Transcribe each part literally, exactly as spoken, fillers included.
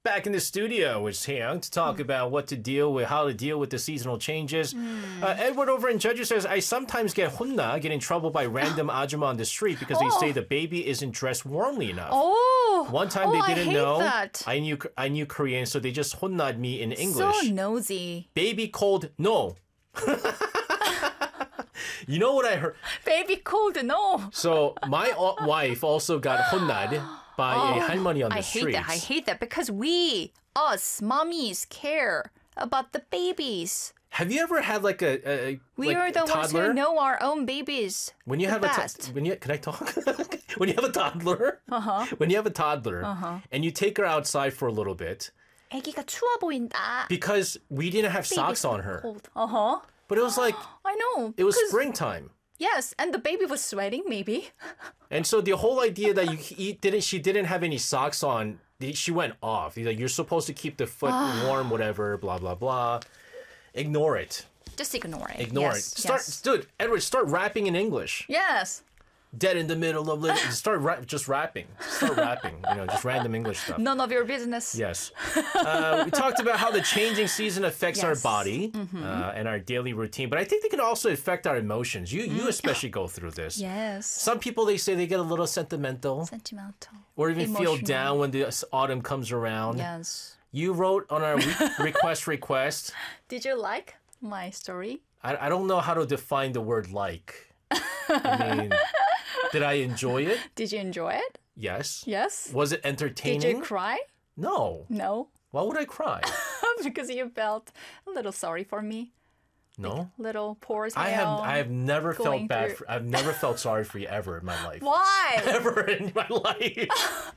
back in the studio with Taeyang to talk about what to deal with, how to deal with the seasonal changes. Mm. Uh, Edward over in Jeju says, I sometimes get hunna, get in trouble by random ajumma on the street because they Oh. say the baby isn't dressed warmly enough. Oh, One time oh, they I didn't hate know that. I knew I knew Korean, so they just hunna'd me in English. So nosy. Baby cold, no. You know what I heard? Baby cold, no. So my uh, wife also got hunna'd by a halmoni on the Oh, I hate streets. that. I hate that because we, us, mommies, care about the babies. Have you ever had like a, a We like are the a ones toddler? who know our own babies. When you the have a best. to- when you can I talk? When you have a toddler, uh-huh. when you have a toddler, uh-huh. and you take her outside for a little bit, 애기가 추워 보인다. because we didn't have socks on her, Cold. Uh huh. but it was like I know. it was because- springtime. Yes, and the baby was sweating, maybe. And so the whole idea that you eat didn't she didn't have any socks on, she went off. He's like, you're supposed to keep the foot warm, whatever, blah blah blah. Ignore it. Just ignore it. Ignore yes, it. Start, Yes. dude. Edward, start rapping in English. yes. Dead in the middle of it. Start ra- just rapping. Start rapping. You know, just random English stuff. None of your business. Yes. Uh, we talked about how the changing season affects our Yes. body uh, and our daily routine, but I think they can also affect our emotions. You, you especially go through this. Yes. Some people, they say they get a little sentimental Sentimental. or even feel Emotional. down when the autumn comes around. Yes. You wrote on our re- request request. Did you like my story? I, I don't know how to define the word like. I mean, did I enjoy it? Did you enjoy it? Yes. Yes. Was it entertaining? Did you cry? No. No. Why would I cry? Because you felt a little sorry for me. No. Little poor I have Taeyong I have never felt going bad. through- For, I've never felt sorry for you ever in my life. Why? Ever in my life.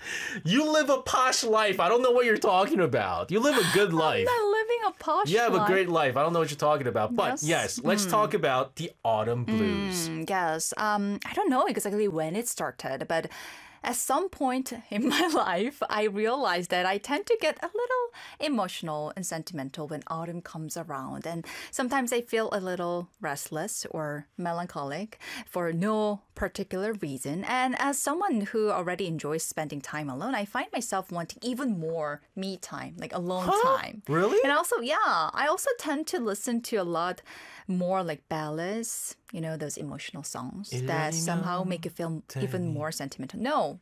You live a posh life. I don't know what you're talking about. You live a good life. I'm not living a posh You have a life. great life. I don't know what you're talking about. But Yes. yes, let's talk about the autumn blues. Mm, Yes. Um, I don't know exactly when it started, but at some point in my life, I realized that I tend to get a little emotional and sentimental when autumn comes around. And sometimes I feel a little restless or melancholic for no particular reason. And as someone who already enjoys spending time alone, I find myself wanting even more me time, like alone Huh? time. Really? And also, yeah, I also tend to listen to a lot more like ballads, you know, those emotional songs that somehow make you feel even more sentimental. No,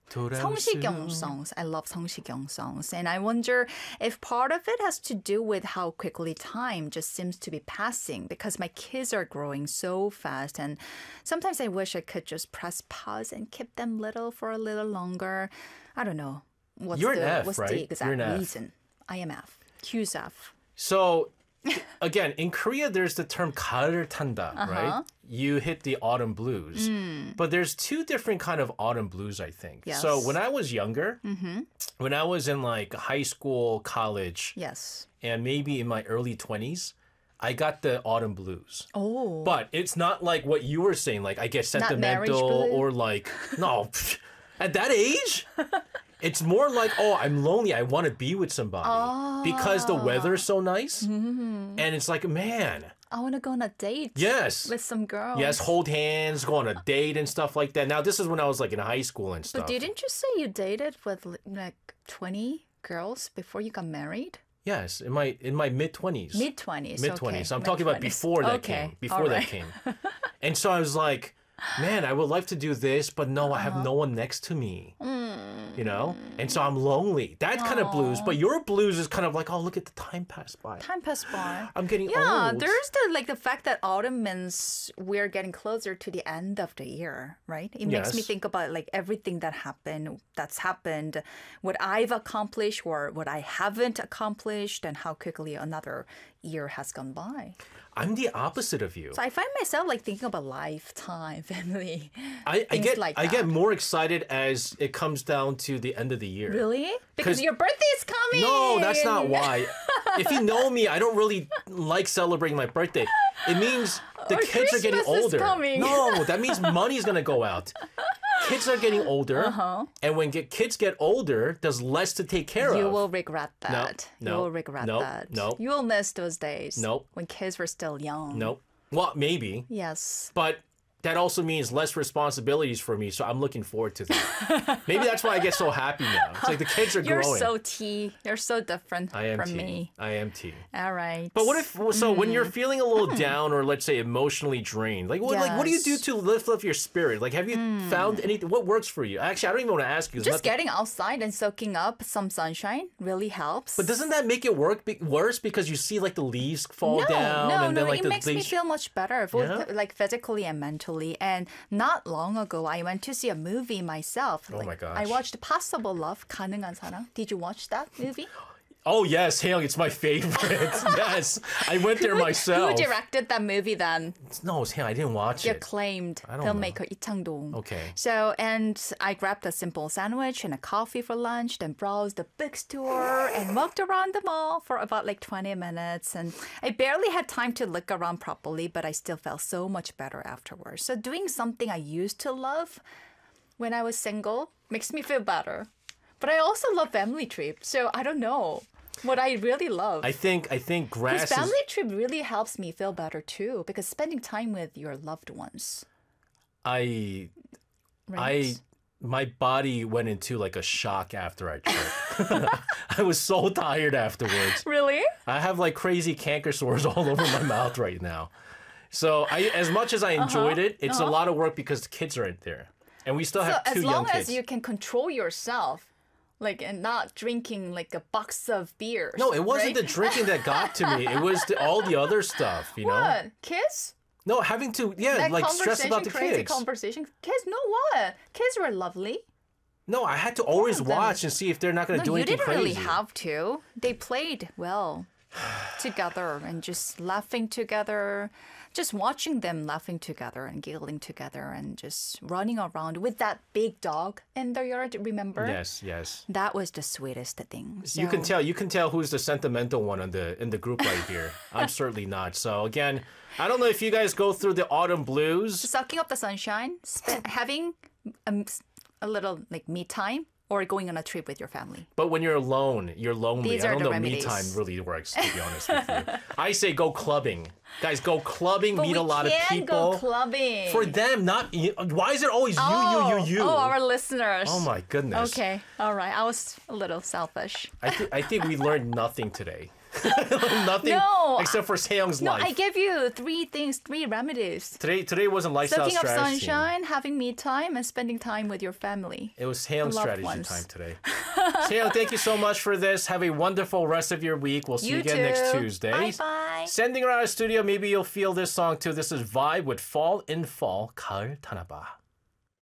성시경 songs. I love 성시경 songs. And I wonder if part of it has to do with how quickly time just seems to be passing because my kids are growing so fast. And sometimes I wish I could just press pause and keep them little for a little longer. I don't know. What's You're an the, F, what's right? the You're exact an F. reason? I am F. Q's F. So, again, in Korea, there's the term 가을을 탄다, Uh-huh. right? You hit the autumn blues. But there's two different kind of autumn blues, I think. Mm. Yes. So when I was younger, Mm-hmm. when I was in like high school, college, Yes. and maybe in my early twenties, I got the autumn blues. Oh. But it's not like what you were saying, like I get Not marriage sentimental blue? or like, no, at that age? It's more like, oh, I'm lonely. I want to be with somebody because the weather's so nice. Mm-hmm. And it's like, man, I want to go on a date. yes. With some girls. Yes, hold hands, go on a date and stuff like that. Now, this is when I was like in high school and stuff. But didn't you say you dated with like twenty girls before you got married? Yes, in my in my mid twenties. Mid twenties. Mid twenties. Okay. I'm talking about mid-twenties. before that Okay. came. Before All that right. came. And so I was like, man, I would like to do this, but no, I have Uh-huh. no one next to me. Mm. You know? And so I'm lonely. That kind of blues. But your blues is kind of like, oh, look at the time pass by. Time passed by. I'm getting Yeah, old. there's the like the fact that autumn means we're getting closer to the end of the year, right? It makes me Yes. think about like everything that happened, that's happened, what I've accomplished or what I haven't accomplished, and how quickly another year has gone by. I'm the opposite of you. So I find myself like thinking about lifetime, family. I, I things get like I get that. more excited as it comes down to the end of the year. Really? 'Cause- Because your birthday is coming. No, that's not why. If you know me, I don't really like celebrating my birthday. It means the Or kids are getting Christmas is older. coming. No, that means money's gonna go out. Kids are getting older, Uh-huh. and when get, kids get older, there's less to take care You of. will regret that. no, you will regret no, that. no. You will miss those days. Nope. When kids were still young. Nope. Well, maybe, Yes. but that also means less responsibilities for me. So I'm looking forward to that. Maybe that's why I get so happy now. It's like the kids are You're growing. so T. You're so different I am from T. me. I am T. All right. But what if so when you're feeling a little down or let's say emotionally drained, like what like what do you do Yes. to lift up your spirit? Like have you found anything what works for you? Actually, I don't even want to ask you. 'cause Just nothing- getting outside and soaking up some sunshine really helps. But doesn't that make it work be- worse because you see like the leaves fall no, down no, and no, then like it the makes me leaves... feel much better, both Yeah? like physically and mentally. And not long ago, I went to see a movie myself. Oh Like, my gosh. I watched Possible Love, 가능한 사랑. Did you watch that movie? Oh yes, Hailey, it's my favorite. Yes, I went there Who myself. directed that movie then? No, it's Hailey, I didn't watch The it. acclaimed I don't filmmaker Lee Chang-dong. Okay. So, and I grabbed a simple sandwich and a coffee for lunch, then browsed the bookstore and walked around the mall for about like twenty minutes. And I barely had time to look around properly, but I still felt so much better afterwards. So doing something I used to love when I was single makes me feel better. But I also love family trips, so I don't know what I really love. I think I think grass Because is... family trip really helps me feel better too, because spending time with your loved ones. I Right? I my body went into like a shock after I tripped. I was so tired afterwards. Really? I have like crazy canker sores all over my mouth right now. So I, as much as I enjoyed it, it's a lot of work because the kids aren't there, and we still Uh-huh. So have two as young long kids. as you can control yourself, like and not drinking like a box of beers. No, it wasn't right? the drinking that got to me. It was the, all the other stuff, you know. What? Kids? No, having to yeah, That like stress conversation, about the crazy kids. conversation. Kids, no what? Kids were lovely. No, I had to always them- watch and see if they're not going to No, do you anything didn't crazy. really have to. They played well together and just laughing together, just watching them laughing together and giggling together and just running around with that big dog in their yard. Remember? Yes, yes. That was the sweetest thing. You can So- tell. You can tell who's the sentimental one in the in the group right here. I'm certainly not. So again, I don't know if you guys go through the autumn blues. Sucking up the sunshine, sp- having um, s- a little like me time, or going on a trip with your family. But when you're alone, you're lonely. These I are don't the know. Me remedies. time really works. To be honest with you, I say go clubbing, guys. Go clubbing. But meet we a lot of can people. go clubbing. For them, not you. Why is it always you, oh, you, you, you? Oh, our listeners. Oh my goodness. Okay, all right. I was a little selfish. I, th- I think we learned nothing today. Nothing No, except for Seong's No, life. I gave you three things, three remedies. Today, today wasn't lifestyle Soaking up strategy. sunshine, having me time, and spending time with your family. It was Seong's Loved strategy ones. time today. Seong, thank you so much for this. Have a wonderful rest of your week. We'll see you, You again too. next Tuesday. Bye bye. Sending around the studio, maybe you'll feel this song too. This is Vibe with Fall in Fall, 가을 타나봐.